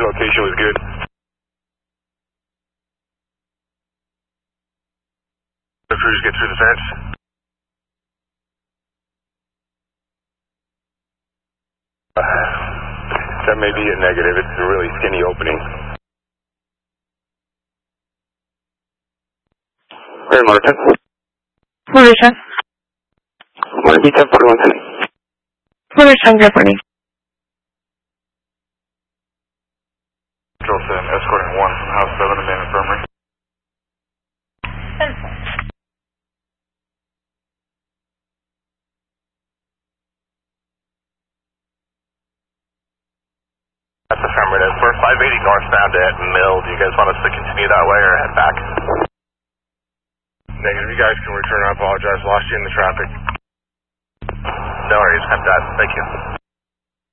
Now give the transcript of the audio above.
location was good. The crews get through the fence. That may be a negative. It's a really skinny opening. Where Martin? Mauritian. Morning, B-10 4110. Mauritian, good morning. Control 7, escorting 1 from House 7 to main infirmary. That's affirmative. We're 580 northbound at Mill. Do you guys want us to continue that way or head back? Negative. You guys can return. I apologize. Lost you in the traffic. No worries. Have that. Thank you.